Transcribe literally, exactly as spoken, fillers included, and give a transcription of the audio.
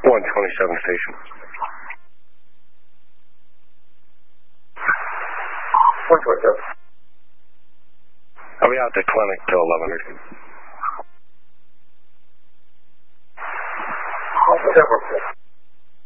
one twenty-seven station. one twenty-seven. I'll be out at the clinic till eleven thirty. one twenty-seven.